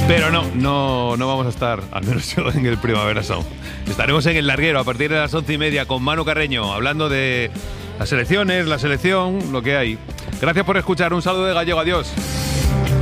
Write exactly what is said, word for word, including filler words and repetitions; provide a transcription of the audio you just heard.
Pero no, no, no vamos a estar, al menos yo, en el Primavera Sound. Estaremos en el Larguero a partir de las once y media con Manu Carreño, hablando de las elecciones, la selección, lo que hay. Gracias por escuchar. Un saludo de Gallego. Adiós.